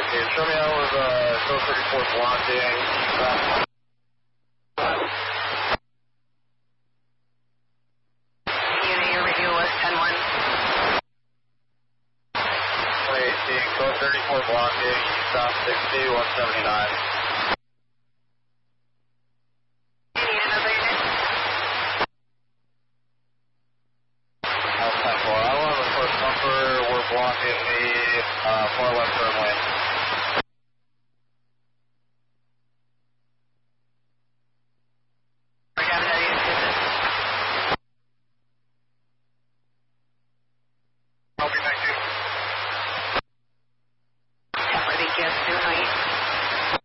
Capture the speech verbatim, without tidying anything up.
Okay, show me how was uh, code thirty-four blocking. Uh, Unit, your radio was ten one. Wait, see, code thirty-four blocking, stop sixty, one seventy-nine. Do you need another unit? Alpha ten four, I want the first number, we're blocking the uh, far left turn lane.